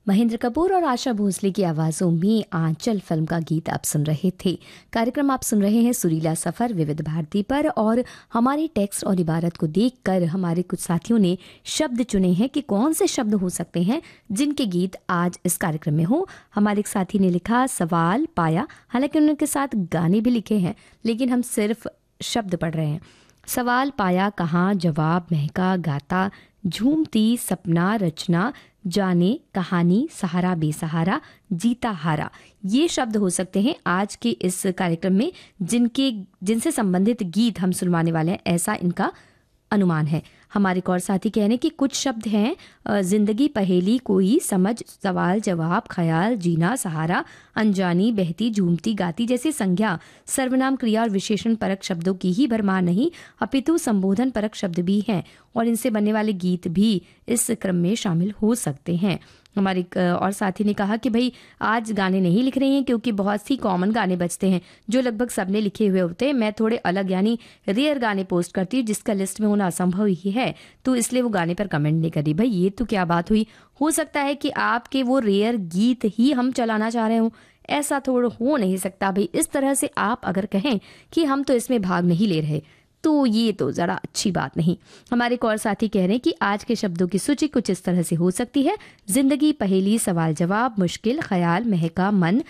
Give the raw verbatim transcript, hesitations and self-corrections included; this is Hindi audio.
महेंद्र कपूर और आशा भोसले की आवाज़ों में आंचल फिल्म का गीत आप सुन रहे थे। कार्यक्रम आप सुन रहे हैं सुरीला सफ़र विविध भारती पर, और हमारे टेक्स्ट और इबारत को देखकर हमारे कुछ साथियों ने शब्द चुने हैं कि कौन से शब्द हो सकते हैं जिनके गीत आज इस कार्यक्रम में हो। हमारे एक साथी ने लिखा सवाल पाया, हालांकि उनके साथ गाने भी लिखे हैं लेकिन हम सिर्फ शब्द पढ़ रहे हैं। सवाल पाया कहाँ, जवाब महका गाता, झूमती सपना रचना, जाने कहानी, सहारा बेसहारा, जीता हारा, ये शब्द हो सकते हैं आज के इस कार्यक्रम में जिनके जिनसे संबंधित गीत हम सुनवाने वाले हैं, ऐसा इनका अनुमान है। हमारे एक और साथी कह रहे हैं कि कुछ शब्द हैं जिंदगी, पहेली, कोई, समझ, सवाल जवाब, ख्याल, जीना, सहारा, अनजानी, बहती, झूमती, गाती जैसे संज्ञा, सर्वनाम, क्रिया और विशेषण परक शब्दों की ही भरमार नहीं अपितु संबोधन परक शब्द भी हैं और इनसे बनने वाले गीत भी इस क्रम में शामिल हो सकते हैं। हमारे और साथी ने कहा कि भाई आज गाने नहीं लिख रही हैं क्योंकि बहुत सी कॉमन गाने बजते हैं जो लगभग सबने लिखे हुए होते हैं। मैं थोड़े अलग यानी रेयर गाने पोस्ट करती हूँ जिसका लिस्ट में होना असंभव ही है, तो इसलिए वो गाने पर कमेंट नहीं करी। भाई ये तो क्या बात हुई, हो सकता है कि आपके वो रेयर गीत ही हम चलाना चाह रहे हों, ऐसा थोड़ा हो नहीं सकता। भाई इस तरह से आप अगर कहें कि हम तो इसमें भाग नहीं ले रहे तो ये तो ज़रा अच्छी बात नहीं। हमारे एक और साथी कह रहे हैं कि आज के शब्दों की सूची कुछ इस तरह से हो सकती है: जिंदगी, पहेली, सवाल जवाब, मुश्किल, ख्याल, महका, मन,